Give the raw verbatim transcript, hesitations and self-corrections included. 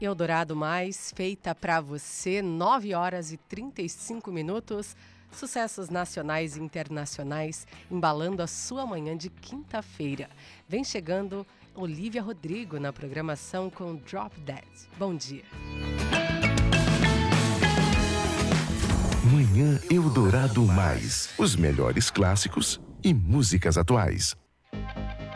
Eldorado Mais, feita pra você, nove horas e trinta e cinco minutos. Sucessos nacionais e internacionais embalando a sua manhã de quinta-feira. Vem chegando Olivia Rodrigo na programação com Drop Dead. Bom dia. Manhã Eldorado Mais. Os melhores clássicos e músicas atuais.